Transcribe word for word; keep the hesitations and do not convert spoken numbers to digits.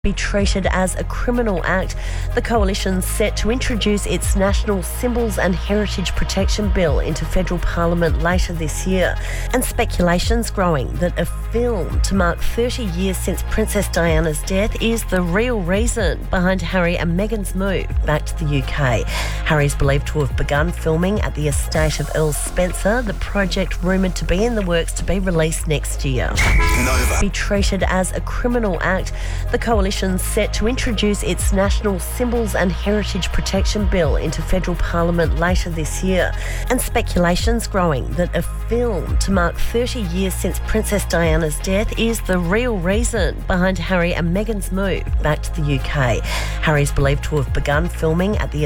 Be treated as a criminal act. The coalition's set to introduce its National Symbols and Heritage Protection Bill into federal parliament later this year. And speculation's growing that a film to mark thirty years since Princess Diana's death is the real reason behind Harry and Meghan's move back to the U K. Harry's believed to have begun filming at the estate of Earl Spencer, the project rumoured to be in the works to be released next year. Nova. Be treated as a criminal act. The coalition set to introduce its National Symbols and Heritage Protection Bill into federal parliament later this year. And speculation's growing that a film to mark thirty years since Princess Diana's death is the real reason behind Harry and Meghan's move back to the U K. Harry's believed to have begun filming at the